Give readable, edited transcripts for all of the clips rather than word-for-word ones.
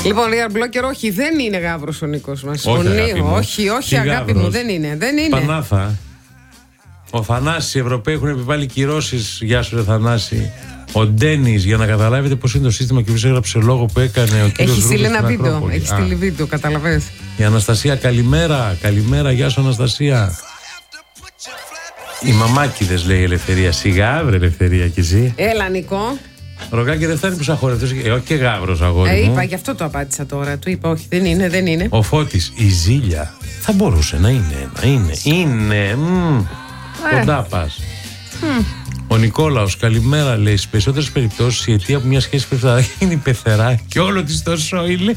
Λοιπόν, Real Blogger, όχι, δεν είναι γάβρος ο Νίκος μας. Όχι, αγάπη μου, δεν είναι. Πανάθα. Ο Θανάσης, οι Ευρωπαίοι έχουν επιβάλει κυρώσεις. Γεια σου, ρε Θανάση. Ο Ντένις, για να καταλάβετε πώς είναι το σύστημα και ποιος έγραψε λόγο που έκανε ο κύριος Ρούμπης. Έχει στείλει ένα βίντεο. Έχει στείλει βίντεο, καταλαβαίνεις. Η Αναστασία, καλημέρα. Καλημέρα, γεια σου, Αναστασία. Οι μαμάκιδες, λέει η Ελευθερία. Σιγά, βρε Ελευθερία, κι εσύ. Έλα, Νικό. Ρογάκι, δεν φτάνει που σαχωρευτείς. Όχι και γάβρος, αγόρι μου. Είπα, γι' αυτό το απάντησα τώρα. Του είπα, όχι, δεν είναι. Ο Φώτης, η Ζήλια. Θα μπορούσε να είναι. Είναι. Κοντά πας. Ο Νικόλαος, καλημέρα, λέει. Στις περισσότερες περιπτώσεις η αιτία από μια σχέση πρέπει να είναι η πεθερά και όλο της το σόιλε.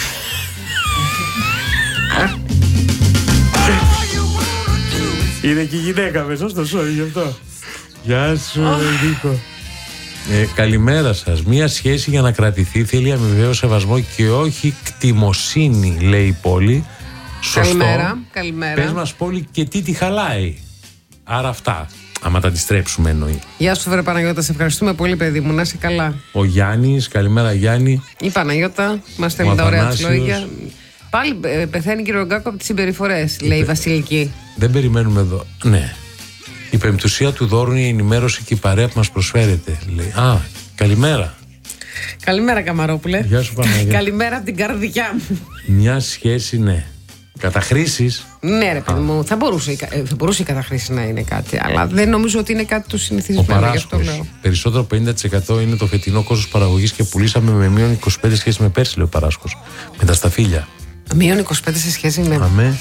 Είναι και η γυναίκα μέσα στο σόιλε γι' αυτό. Γεια σου, Νίκο. Καλημέρα σας. Μια σχέση για να κρατηθεί θέλει αμοιβαίο σεβασμό και όχι κτημοσύνη, λέει η Πόλη. Σωστό. Καλημέρα. Πες μας, Πόλη, και τι τη χαλάει. Άρα αυτά. Άμα τα αντιστρέψουμε, εννοεί. Γεια σου, βρε Παναγιώτα, σε ευχαριστούμε πολύ, παιδί μου. Να είσαι καλά. Ο Γιάννης, καλημέρα, Γιάννη. Η Παναγιώτα, μας στέλνει τα ωραία της λόγια. Πάλι πεθαίνει, κύριο Γκάκο, από τις συμπεριφορές, λέει η Βασιλική. Δεν περιμένουμε εδώ. Ναι. Η πεμπτουσία του δώρου είναι η ενημέρωση και η παρέα που μας προσφέρεται, λέει. Καλημέρα. Καλημέρα, Καμαρόπουλε. Γεια σου, Παναγιώτα. Καλημέρα από την καρδιά μου. Μια σχέση, ναι. Καταχρήσεις. Ναι, ρε παιδί μου, θα μπορούσε η καταχρήση να είναι κάτι, αλλά δεν νομίζω ότι είναι κάτι το συνηθισμένο. Γι' αυτό λέω. Περισσότερο από 50% είναι το φετινό κόστος παραγωγής και πουλήσαμε με μείον 25 σχέση με πέρσι, λέει ο Παράσκος. Με τα σταφύλια. Μείον 25 σε σχέση με. Αμέ.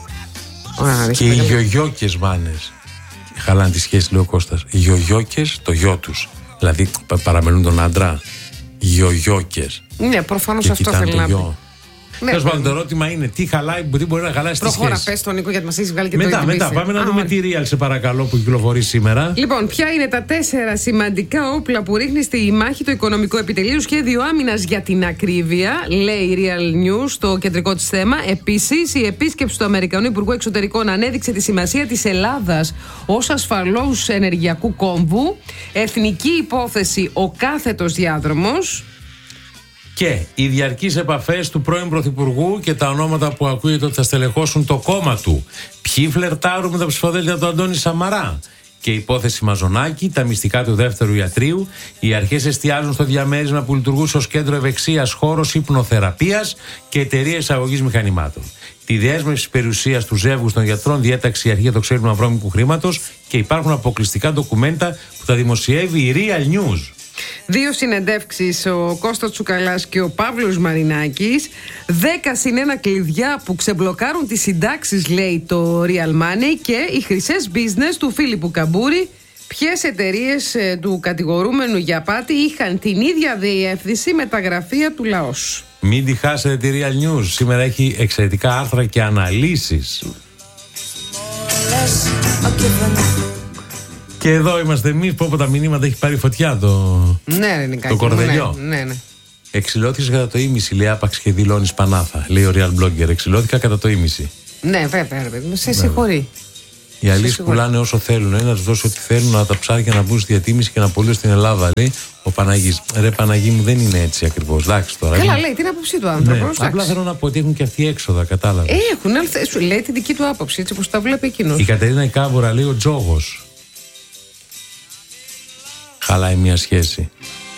Και οι γιογιόκες μάνες χαλάνε τη σχέση, λέει ο Κώστας. Οι γιογιόκες, το γιο τους. Δηλαδή παραμελούν τον άντρα. Γιογιόκες. Ναι, προφανώς αυτό θέλει να πει. Τέλος πάντων, το ερώτημα είναι τι μπορεί να χαλάσει τη σχέση. Προχώρα, πες τον Νίκο, γιατί μας έχεις βγάλει και μετά, πάμε να δούμε τι real, σε παρακαλώ, που κυκλοφορεί σήμερα. Λοιπόν, ποια είναι τα 4 σημαντικά όπλα που ρίχνει στη μάχη το Οικονομικό Επιτελείο Σχέδιο Άμυνας για την ακρίβεια, λέει η Real News, το κεντρικό της θέμα. Επίσης, η επίσκεψη του Αμερικανού Υπουργού Εξωτερικών ανέδειξε τη σημασία της Ελλάδας ως ασφαλούς ενεργειακού κόμβου. Εθνική υπόθεση, ο κάθετος διάδρομος. Και οι διαρκείς επαφές του πρώην Πρωθυπουργού και τα ονόματα που ακούγεται ότι θα στελεχώσουν το κόμμα του. Ποιοι φλερτάρουν με τα ψηφοδέλτια του Αντώνη Σαμαρά. Και η υπόθεση Μαζονάκη, τα μυστικά του δεύτερου ιατρείου. Οι αρχές εστιάζουν στο διαμέρισμα που λειτουργούσε ως κέντρο ευεξίας, χώρος υπνοθεραπείας και εταιρείες αγωγής μηχανημάτων. Τη διέσμευση περιουσίας του ζεύγους των γιατρών διέταξε η αρχή για το ξέπλυμα βρώμικου χρήματος και υπάρχουν αποκλειστικά ντοκουμέντα που τα δημοσιεύει η Real News. 2 συνεντεύξεις, ο Κώστας Τσουκαλάς και ο Παύλος Μαρινάκης. 10+1 κλειδιά που ξεμπλοκάρουν τις συντάξεις, λέει το Real Money. Και οι χρυσές business του Φίλιππου Καμπούρη. Ποιες εταιρείες του κατηγορούμενου για απάτη είχαν την ίδια διεύθυνση με τα γραφεία του Λαός. Μην τη χάσετε τη Real News. Σήμερα έχει εξαιρετικά άρθρα και αναλύσεις. Και εδώ είμαστε εμείς που από τα μηνύματα έχει πάρει φωτιά το κορδελιό. Ναι. Εξηλώθηκες κατά το ίμιση, λέει άπαξ και δηλώνεις Πανάθα. Λέει ο Real Blogger. Εξηλώθηκα κατά το ίμιση. Ναι, βέβαια, σε συγχωρεί. Οι αλείς πουλάνε όσο θέλουν. Να τους δώσω ό,τι θέλουν, να τα ψάρια να μπουν στη διατίμηση και να πουλούν στην Ελλάδα. Λέει ο Παναγής. Ρε Παναγί μου, δεν είναι έτσι ακριβώς. Εντάξει τώρα. Καλά, λέει την άποψή του άνθρωπο. Ναι. Απλά θέλω να πω ότι έχουν και αυτοί έξοδα, κατάλαβε. Έχουν, αλλά λέει τη δική του άποψη, έτσι όπως τα βλέπει εκείνος. Η Κατερίνα η Κάβουρα, λέει ο Τζόγος. Χαλάει μια σχέση.